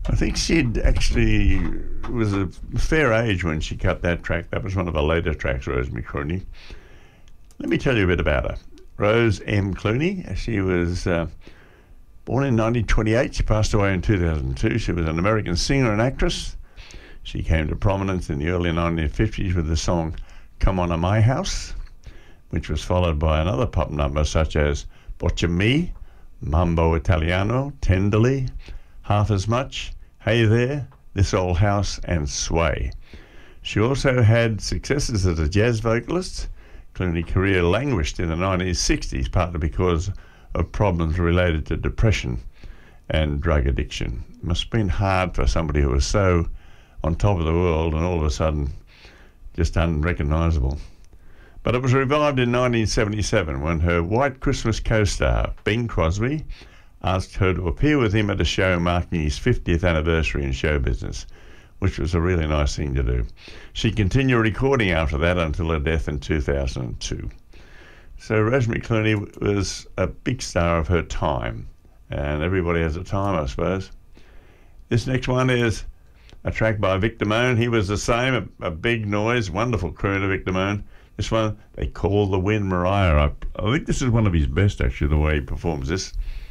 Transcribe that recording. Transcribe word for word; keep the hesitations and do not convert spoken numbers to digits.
I think she'd actually was a fair age when she cut that track. That was one of her later tracks, Rosemary Clooney. Let me tell you a bit about her. Rose M. Clooney. She was uh, born in nineteen twenty-eight. She passed away in two thousand two. She was an American singer and actress. She came to prominence in the early nineteen fifties with the song Come On to My House, which was followed by another pop number such as Boccia Me, Mambo Italiano, Tenderly, Half As Much, Hey There, This Old House, and Sway. She also had successes as a jazz vocalist. Clooney's career languished in the nineteen sixties, partly because of problems related to depression and drug addiction. It must have been hard for somebody who was so on top of the world and all of a sudden just unrecognisable. But it was revived in nineteen seventy-seven when her White Christmas co-star, Bing Crosby, asked her to appear with him at a show marking his fiftieth anniversary in show business, which was a really nice thing to do. She continued recording after that until her death in two thousand two. So Rosemary Clooney was a big star of her time, and everybody has a time, I suppose. This next one is a track by Vic Damone. He was the same, a, a big noise, wonderful crooner, Vic Damone. This one, They Call the Wind Mariah. I, I think this is one of his best, actually, the way he performs this.